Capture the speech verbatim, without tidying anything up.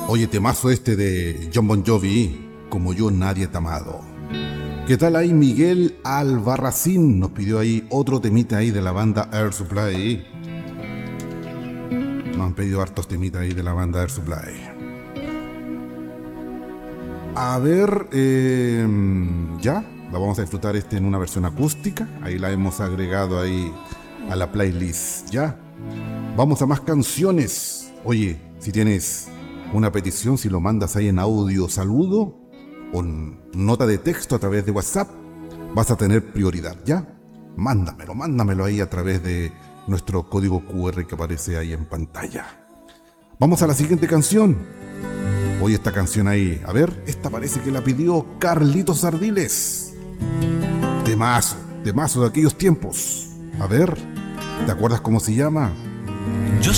Oye, temazo este de Jon Bon Jovi, Como yo nadie te ha amado. ¿Qué tal ahí Miguel Albarracín? Nos pidió ahí otro temita ahí de la banda Air Supply. Nos han pedido hartos temitas ahí de la banda Air Supply. A ver, eh, ya, la vamos a disfrutar este en una versión acústica. Ahí la hemos agregado ahí a la playlist, ya. Vamos a más canciones. Oye, si tienes una petición, si lo mandas ahí en audio saludo o nota de texto a través de WhatsApp, vas a tener prioridad, ¿ya? Mándamelo, mándamelo ahí a través de nuestro código cu erre que aparece ahí en pantalla. Vamos a la siguiente canción. Oye, esta canción ahí, a ver, esta parece que la pidió Carlitos Ardiles. Temazo, temazo de aquellos tiempos. A ver, ¿te acuerdas cómo se llama? Yo